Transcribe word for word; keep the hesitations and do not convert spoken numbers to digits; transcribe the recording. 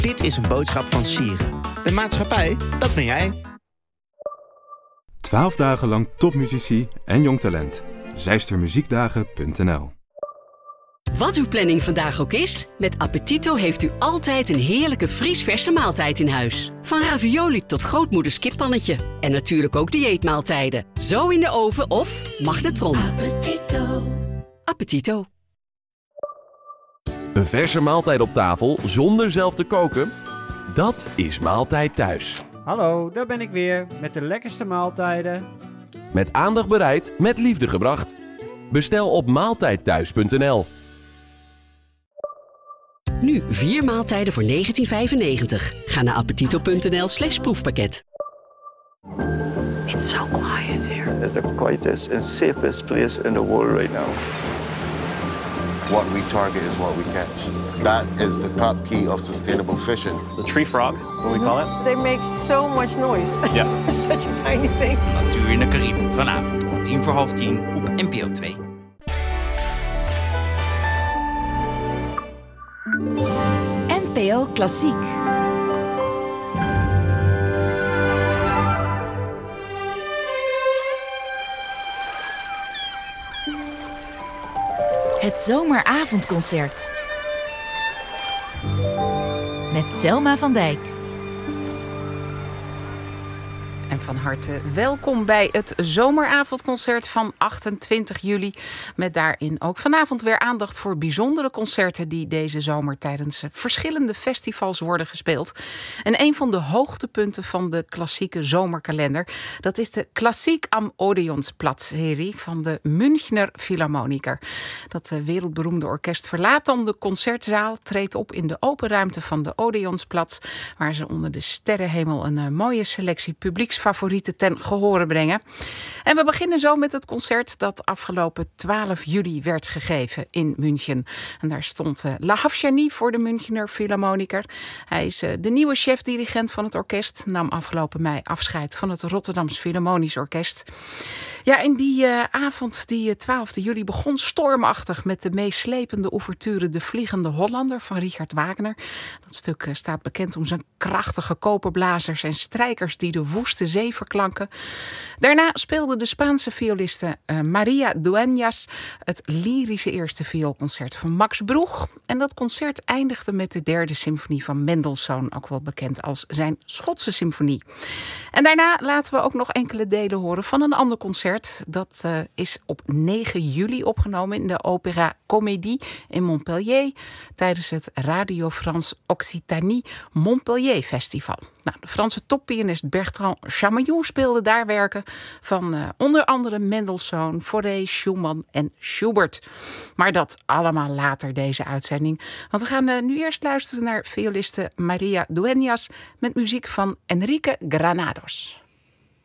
Dit is een boodschap van Sieren. De maatschappij, dat ben jij. Twaalf dagen lang topmuzici en jong talent. Zijstermuziekdagen punt n l. Wat uw planning vandaag ook is, met Appetito heeft u altijd een heerlijke vriesverse maaltijd in huis. Van ravioli tot grootmoeders kippannetje. En natuurlijk ook dieetmaaltijden. Zo in de oven of magnetron. Appetito. Appetito. Een verse maaltijd op tafel zonder zelf te koken? Dat is Maaltijd Thuis. Hallo, daar ben ik weer met de lekkerste maaltijden. Met aandacht bereid, met liefde gebracht. Bestel op maaltijd thuis punt n l. Nu vier maaltijden voor negentien vijfennegentig. Ga naar appetito punt n l slash proefpakket. It's so quiet here. It's the quietest and safest place in the world right now. What we target is what we catch. That is the top key of sustainable fishing. The tree frog, what we call it. They make so much noise. Yeah. For such a tiny thing. Natuur in de Cariben, vanavond om tien voor half tien op N P O twee. N P O Klassiek. Het zomeravondconcert. Met Selma van Dijk. En van harte welkom bij het zomeravondconcert van achtentwintig juli. Met daarin ook vanavond weer aandacht voor bijzondere concerten die deze zomer tijdens verschillende festivals worden gespeeld. En een van de hoogtepunten van de klassieke zomerkalender, dat is de Klassiek am Odeonsplatz-serie van de Münchner Philharmoniker. Dat wereldberoemde orkest verlaat dan de concertzaal, treedt op in de open ruimte van de Odeonsplatz, waar ze onder de sterrenhemel een uh, mooie selectie publieks favorieten ten gehore brengen. En we beginnen zo met het concert dat afgelopen twaalf juli werd gegeven in München. En daar stond uh, Lahavchani voor de Münchner Philharmoniker. Hij is uh, de nieuwe chef-dirigent van het orkest. Nam afgelopen mei afscheid van het Rotterdams Philharmonisch Orkest. Ja, en die uh, avond, die twaalfde juli, begon stormachtig met de meeslepende ouverture De Vliegende Hollander van Richard Wagner. Dat stuk uh, staat bekend om zijn krachtige koperblazers en strijkers die de woeste zee verklanken. Daarna speelde de Spaanse violiste uh, Maria Dueñas het lyrische eerste vioolconcert van Max Broeg. En dat concert eindigde met de derde symfonie van Mendelssohn, ook wel bekend als zijn Schotse symfonie. En daarna laten we ook nog enkele delen horen van een ander concert. Dat uh, is op negen juli opgenomen in de Opéra Comédie in Montpellier tijdens het Radio France Occitanie Montpellier Festival. Nou, de Franse toppianist Bertrand Chamayou speelde daar werken van uh, onder andere Mendelssohn, Fauré, Schumann en Schubert. Maar dat allemaal later deze uitzending. Want we gaan uh, nu eerst luisteren naar violiste Maria Dueñas met muziek van Enrique Granados.